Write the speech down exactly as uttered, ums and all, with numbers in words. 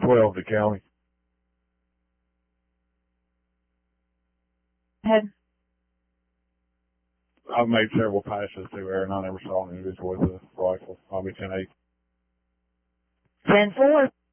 twelve, the county. Head. I've made several passes through there, and I never saw an individual with a rifle. I'll be ten eight. ten four.